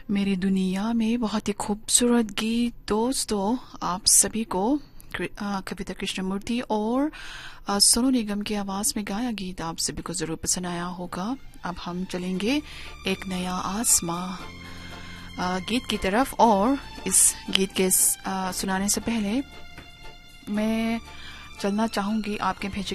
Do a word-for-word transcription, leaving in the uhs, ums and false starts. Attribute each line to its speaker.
Speaker 1: मेरी दुनिया में बहुत ही खूबसूरत गीत दोस्तों आप सभी को कृ- अ, कविता कृष्णमूर्ति और अ, सोनू निगम की आवाज में गाया गीत आप सभी को जरूर पसंद आया होगा। अब हम चलेंगे एक नया आसमां अ, गीत की तरफ, और इस गीत के स- अ, सुनाने से पहले मैं चलना चाहूंगी आपके भेजे